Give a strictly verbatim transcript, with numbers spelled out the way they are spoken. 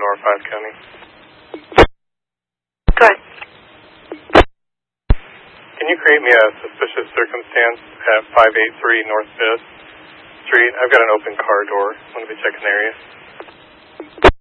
R five County. Go ahead. Can you create me a suspicious circumstance at five eighty-three North fifth Street? I've got an open car door. Want to be checking the area?